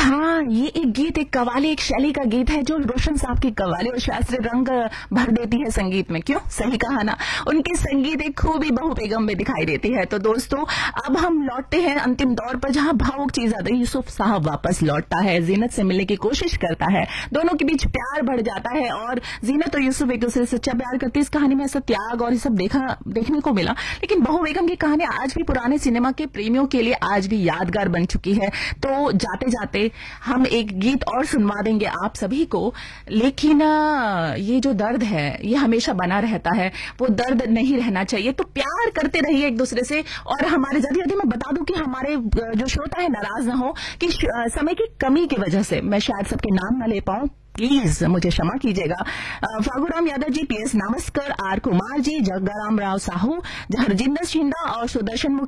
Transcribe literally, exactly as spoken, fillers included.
हाँ, ये एक गीत, एक कव्वाली, एक शैली का गीत है जो रोशन साहब की कव्वाली और शास्त्रीय रंग भर देती है संगीत में। क्यों? सही कहा ना, उनकी संगीत एक खूबी बहु बेगम में दिखाई देती है। तो दोस्तों, अब हम लौटते हैं अंतिम दौर पर, जहां भावुक चीज आता है। यूसुफ साहब वापस लौटता है, जीनत से मिलने की कोशिश करता है, दोनों के बीच प्यार बढ़ जाता है और जीनत और यूसुफ एक दूसरे से सच्चा प्यार करते हैं। इस कहानी में ऐसा त्याग और ये सब देखा देखने को मिला। लेकिन बहु बेगम की कहानी आज भी पुराने सिनेमा के प्रेमियों के लिए आज भी यादगार बन चुकी है। तो जाते जाते हम एक गीत और सुनवा देंगे आप सभी को, लेकिन ये जो दर्द है ये हमेशा बना रहता है, वो दर्द नहीं रहना चाहिए। तो प्यार करते रहिए एक दूसरे से। और हमारे जल्दी जल्दी मैं बता दूं कि हमारे जो श्रोता है नाराज ना हो कि समय की कमी की वजह से मैं शायद सबके नाम ना ले पाऊं, प्लीज मुझे क्षमा कीजिएगा। फागुराम यादव जी, पीएस नामस्कर, आर कुमार जी, जगराम राव साहू, हरजिंदर शिंदा और सुदर्शन